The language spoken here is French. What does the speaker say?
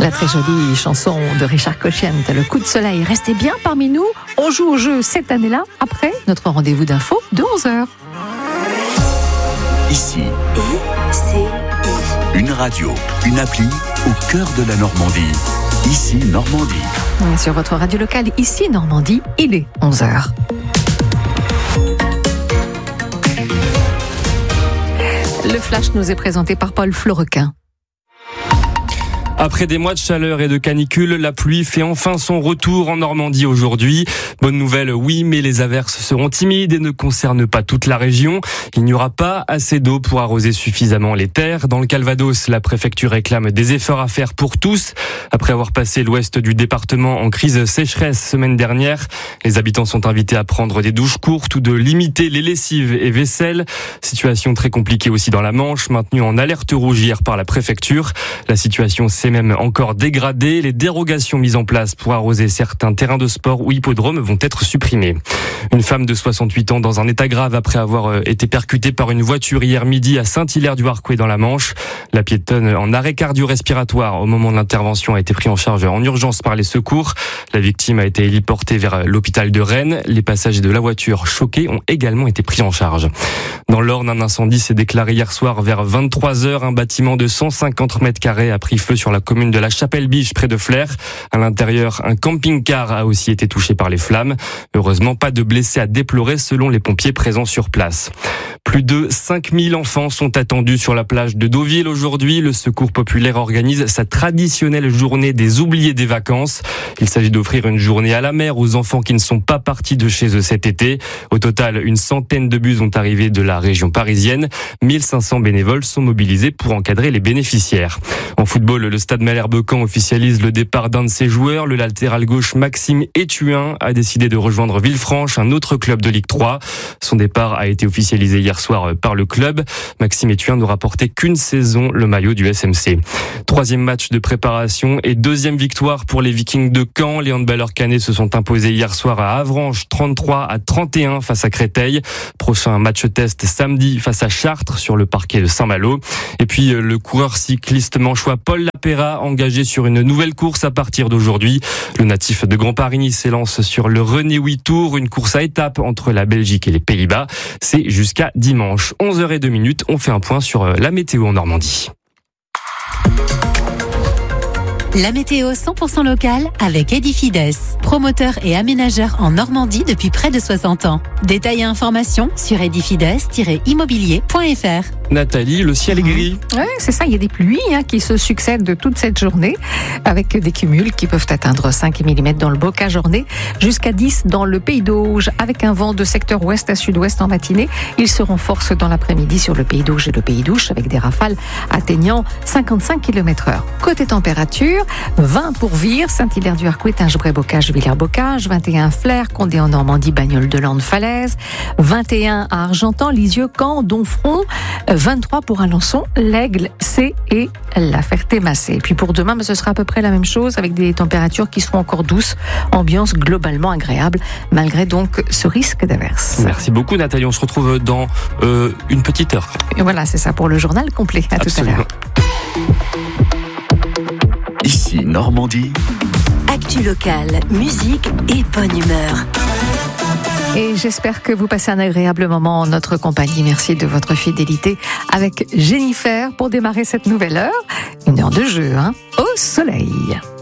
La très jolie chanson de Richard Cochian, Le coup de soleil. Restez bien parmi nous. On joue au jeu cette année-là, après notre rendez-vous d'info de 11h. Ici, une radio, une appli au cœur de la Normandie. Ici, Normandie. Sur votre radio locale, ici, Normandie, il est 11h. Le flash nous est présenté par Paul Florequin. Après des mois de chaleur et de canicule, la pluie fait enfin son retour en Normandie aujourd'hui. Bonne nouvelle, oui, mais les averses seront timides et ne concernent pas toute la région. Il n'y aura pas assez d'eau pour arroser suffisamment les terres. Dans le Calvados, la préfecture réclame des efforts à faire pour tous. Après avoir passé l'ouest du département en crise sécheresse semaine dernière, les habitants sont invités à prendre des douches courtes ou de limiter les lessives et vaisselles. Situation très compliquée aussi dans la Manche, maintenue en alerte rouge hier par la préfecture. La situation s'est même encore dégradée. Les dérogations mises en place pour arroser certains terrains de sport ou hippodromes vont être supprimées. Une femme de 68 ans dans un état grave après avoir été percutée par une voiture hier midi à Saint-Hilaire-du-Harcouët dans la Manche. La piétonne en arrêt cardio-respiratoire au moment de l'intervention a été prise en charge en urgence par les secours. La victime a été héliportée vers l'hôpital de Rennes. Les passagers de la voiture choqués ont également été pris en charge. Dans l'Orne, un incendie s'est déclaré hier soir vers 23h. Un bâtiment de 150 mètres carrés a pris feu sur la commune de la Chapelle-Biche près de Flers. À l'intérieur, un camping-car a aussi été touché par les flammes. Heureusement, pas de blessés à déplorer selon les pompiers présents sur place. Plus de 5000 enfants sont attendus sur la plage de Deauville aujourd'hui. Le Secours populaire organise sa traditionnelle journée des oubliés des vacances. Il s'agit d'offrir une journée à la mer aux enfants qui ne sont pas partis de chez eux cet été. Au total, une centaine de bus ont arrivé de la région parisienne. 1500 bénévoles sont mobilisés pour encadrer les bénéficiaires. En football, le Stade Malherbe-Caen officialise le départ d'un de ses joueurs. Le latéral gauche Maxime Étuin a décidé de rejoindre Villefranche, un autre club de Ligue 3. Son départ a été officialisé hier soir par le club. Maxime Étuin n'aura porté qu'une saison le maillot du SMC. Troisième match de préparation et deuxième victoire pour les Vikings de Caen. Les handballeurs cannais se sont imposés hier soir à Avranches 33-31 face à Créteil. Prochain match test samedi face à Chartres sur le parquet de Saint-Malo. Et puis le coureur cycliste manchois Paul Lapéra engagé sur une nouvelle course à partir d'aujourd'hui. Le natif de Grand Paris s'élance sur le René Houy Tour, une course à étapes entre la Belgique et les Pays-Bas. C'est jusqu'à dimanche. 11h02, on fait un point sur la météo en Normandie. La météo 100% locale avec Edifides, promoteur et aménageur en Normandie depuis près de 60 ans. Détails et informations sur edifides-immobilier.fr. Nathalie, le ciel est gris. Oui, c'est ça, il y a des pluies qui se succèdent de toute cette journée avec des cumuls qui peuvent atteindre 5 mm dans le bocage orné jusqu'à 10 dans le Pays d'Auge avec un vent de secteur ouest à sud-ouest en matinée. Il se renforce dans l'après-midi sur le Pays d'Auge et le Pays d'Ouche avec des rafales atteignant 55 km/h. Côté température, 20 pour Vire, Saint-Hilaire-du-Harcouët, Ingebrey-Bocage, Villers-Bocage, 21 à Flers, Condé en Normandie, Bagnoles-de-Lande, Falaise, 21 à Argentan, Lisieux, Caen, Donfront, 23 pour Alençon, l'Aigle, C et la Ferté-Massé. Et puis pour demain, ce sera à peu près la même chose avec des températures qui seront encore douces, ambiance globalement agréable, malgré donc ce risque d'averse. Merci beaucoup Nathalie, on se retrouve dans une petite heure. Et voilà, c'est ça pour le journal complet. À Absolument. tout à l'heure. Ici, Normandie. Actu locale, musique et bonne humeur. Et j'espère que vous passez un agréable moment en notre compagnie. Merci de votre fidélité avec Jennifer pour démarrer cette nouvelle heure. Une heure de jeu, au soleil.